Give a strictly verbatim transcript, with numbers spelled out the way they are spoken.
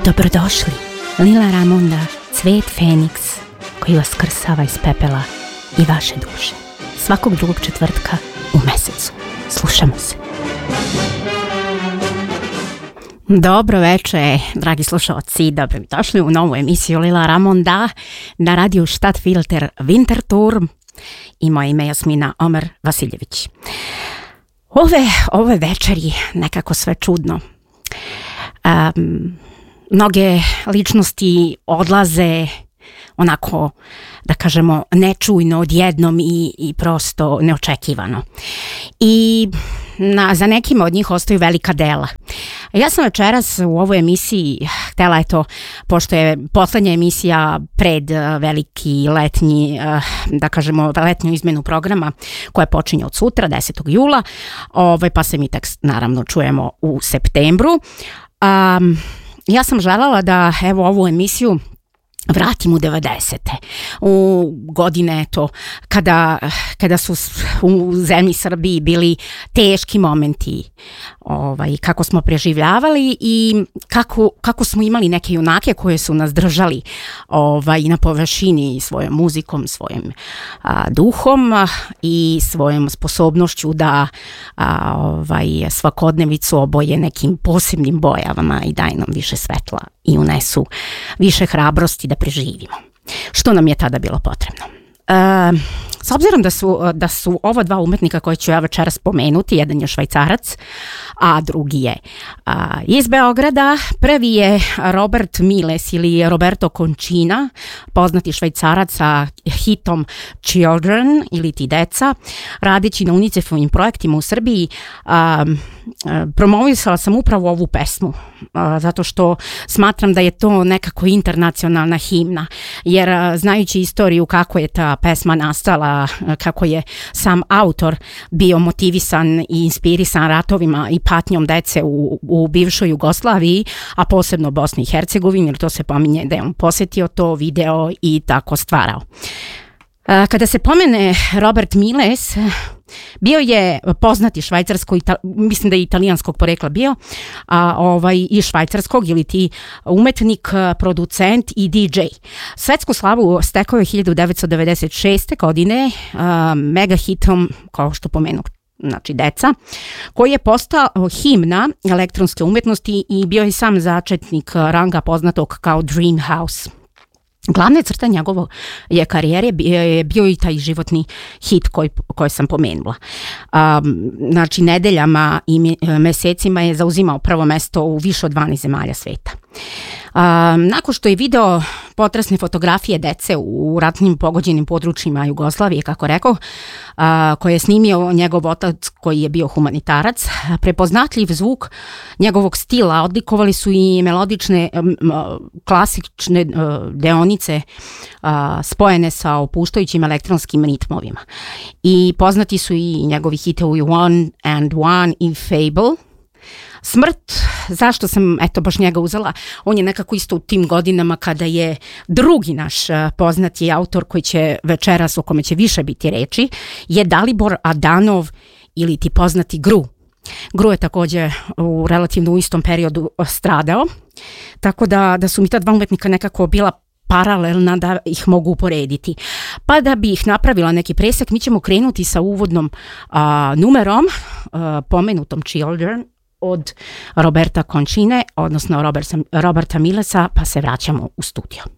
Dobrodošli, Lila Ramonda, cvet Feniks koji vas krsava iz pepela i vaše duše. Svakog drugog četvrtka u mesecu. Slušamo se. Dobro veče, dragi slušalci, dobro mi došli u novu emisiju Lila Ramonda na radiju Stadtfilter Winterthur i moje ime je Jasmina Omer Vasiljević. Ove, ove večeri nekako sve čudno. Um, mnoge ličnosti odlaze onako, da kažemo, nečujno odjednom i, i prosto neočekivano. I na, za nekima od njih ostaju velika dela. Ja sam večeras u ovoj emisiji htjela, eto, pošto je poslednja emisija pred veliki letnji, da kažemo, letnju izmenu programa koja počinje od sutra, desetog jula, ovaj, pa se mi tek naravno čujemo u septembru. Um, ja sam željela da evo ovu emisiju vratim u devedesete, u godine to, kada, kada su u zemlji Srbiji bili teški momenti, ovaj, kako smo preživljavali i kako, kako smo imali neke junake koje su nas držali ovaj, na površini svojom muzikom, svojim a, duhom a, i svojom sposobnošću da a, ovaj, svakodnevicu oboje nekim posebnim bojavama i daj nam više svetla i unesu više hrabrosti da preživimo. Što nam je tada bilo potrebno? E, s obzirom da su, da su ova dva umetnika koje ću ja večeras spomenuti, jedan je Švajcarac, a drugi je a, iz Beograda. Prvi je Robert Miles ili Roberto Concina, poznati Švajcarac sa hitom Children ili ti deca. Radeći na UNICEF-ovim projektima u Srbiji, a, a, promovisala sam upravo ovu pesmu, a, zato što smatram da je to nekako internacionalna himna, jer a, znajući istoriju kako je ta pesma nastala, kako je sam autor bio motivisan i inspirisan ratovima i patnjom dece u, u bivšoj Jugoslaviji, a posebno Bosni i Hercegovini, jer to se pominje da je on posjetio to, video i tako stvarao. Kada se pomene Robert Miles, bio je poznati švajcarsko, mislim da je italijanskog porekla bio, a, ovaj, i švajcarskog ili ti umetnik, producent i D J. Svetsku slavu stekao je hiljadu devetsto devedeset šeste. godine a, mega hitom, kao što pomenu, znači deca, koji je postao himna elektronske umetnosti i bio je sam začetnik ranga poznatog kao Dream House. Glavna crta njegove je karijere je bio i taj životni hit koji, koji sam pomenula. Um, znači, nedeljama i mesecima je zauzimao prvo mesto u više od dvanaest zemalja sveta. Um, nakon što je video potresne fotografije dece u ratnim pogođenim područjima Jugoslavije, kako rekao, uh, koje je snimio njegov otac koji je bio humanitarac, prepoznatljiv zvuk njegovog stila odlikovali su i melodične um, klasične uh, deonice uh, spojene sa opuštajućim elektronskim ritmovima. I poznati su i njegovi hitovi One and One i Fable. Smrt, zašto sam eto baš njega uzela, on je nekako isto u tim godinama kada je drugi naš poznati autor koji će večeras, o kome će više biti reči, je Dalibor Adanov ili ti poznati Gru. Gru je također u relativno u istom periodu stradao, tako da, da su mi ta dva umetnika nekako bila paralelna da ih mogu uporediti. Pa da bi ih napravila neki presek, mi ćemo krenuti sa uvodnom a, numerom, a, pomenutom Children, od Roberta Concine, odnosno Roberta, Roberta Milesa, pa se vraćamo u studio.